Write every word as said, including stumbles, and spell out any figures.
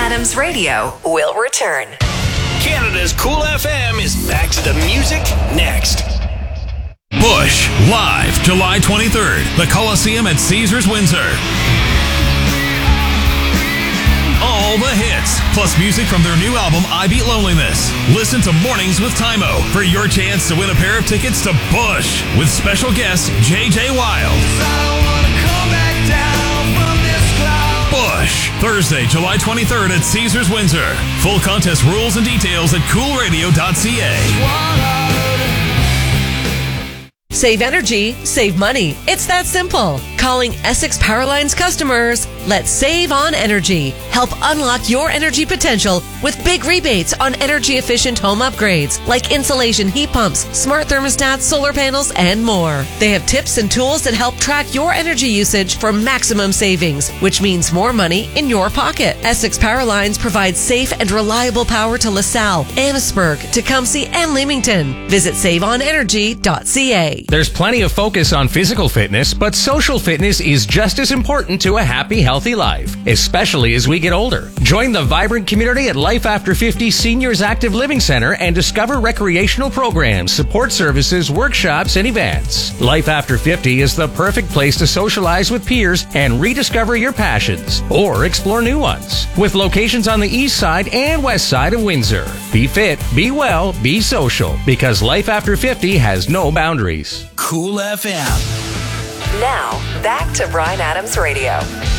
Adams Radio will return. Canada's Cool F M is back to the music next. Bush, live July twenty-third, the Coliseum at Caesars Windsor. All the hits, plus music from their new album, I Beat Loneliness. Listen to Mornings with Tymo for your chance to win a pair of tickets to Bush with special guest J J Wild. Bush, Thursday, July twenty-third at Caesars Windsor. Full contest rules and details at cool radio dot c a. Save energy, save money. It's that simple. Calling Essex Powerlines customers, let's save on energy. Help unlock your energy potential with big rebates on energy-efficient home upgrades like insulation heat pumps, smart thermostats, solar panels, and more. They have tips and tools that help track your energy usage for maximum savings, which means more money in your pocket. Essex Powerlines provides safe and reliable power to LaSalle, Amherstburg, Tecumseh, and Leamington. Visit save on energy dot c a. There's plenty of focus on physical fitness, but social fitness is just as important to a happy, healthy life, especially as we get older. Join the vibrant community at Life After fifty Seniors Active Living Center and discover recreational programs, support services, workshops, and events. Life After fifty is the perfect place to socialize with peers and rediscover your passions or explore new ones. With locations on the east side and west side of Windsor. Be fit, be well, be social, because Life After fifty has no boundaries. Cool F M. Now, back to Bryan Adams Radio.